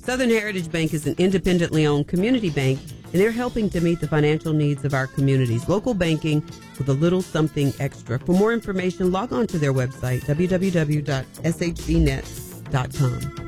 Southern Heritage Bank is an independently owned community bank, and they're helping to meet the financial needs of our communities. Local banking with a little something extra. For more information, log on to their website, www.shbnet.com.